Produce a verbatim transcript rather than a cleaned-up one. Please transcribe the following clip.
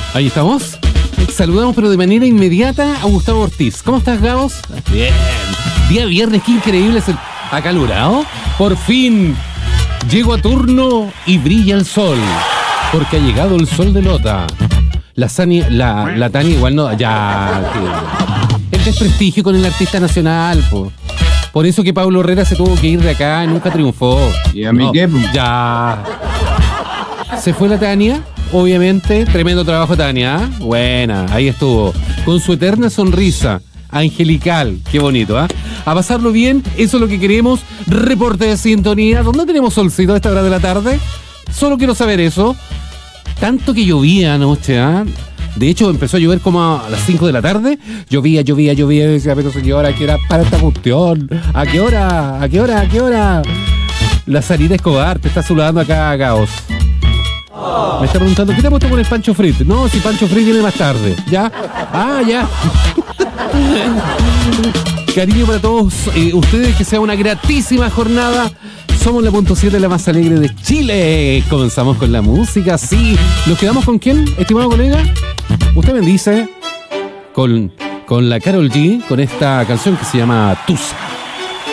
Ahí estamos. Saludamos pero de manera inmediata a Gustavo Ortiz. ¿Cómo estás, Gabos? Bien. Día viernes, qué increíble es el acalorado. Por fin llego a turno y brilla el sol. Porque ha llegado el sol de Lota. La Sani, la, la Tani igual no, ya. Que, el desprestigio con el artista nacional, po. Por eso que Pablo Herrera se tuvo que ir de acá y nunca triunfó. ¿Y a mí no, qué? Ya. Se fue la Tania, obviamente. Tremendo trabajo, Tania. ¿eh? Buena, ahí estuvo. Con su eterna sonrisa angelical. Qué bonito, ¿ah? ¿eh? A pasarlo bien, eso es lo que queremos. Reporte de sintonía. ¿Dónde tenemos solcito a esta hora de la tarde? Solo quiero saber eso. Tanto que llovía anoche, ¿ah? ¿eh? De hecho, empezó a llover como a las cinco de la tarde. Llovía, llovía, llovía. Y decía, pero señora, ¿a qué hora para esta cuestión? ¿A qué hora? ¿A qué hora? ¿A qué hora? La Sarita Escobar te está saludando acá, Caos. Me está preguntando, ¿qué te ha puesto con el Pancho Frit? No, si Pancho Frit viene más tarde. ¿Ya? Ah, ya. Cariño para todos eh, ustedes, que sea una gratísima jornada. Somos la punto siete, la más alegre de Chile. Comenzamos con la música, sí. ¿Nos quedamos con quién, estimado colega? Usted me dice, con, con la Karol G, con esta canción que se llama Tusa.